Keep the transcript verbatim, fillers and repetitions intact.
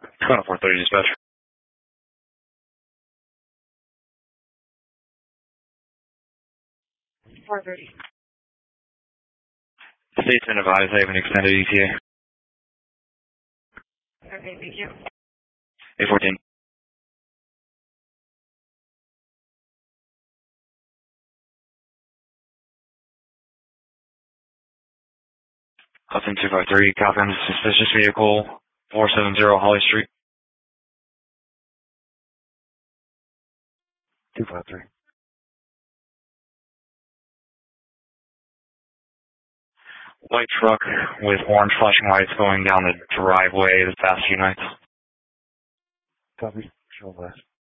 Going to four thirty dispatch. four thirty. State's been advised they have an extended E T A. Okay, thank you. eight fourteen. Hudson two five three, copy on the suspicious vehicle, four seven zero Holly Street. two five three. White truck with orange flashing lights going down the driveway the past few nights. Copy. Show last.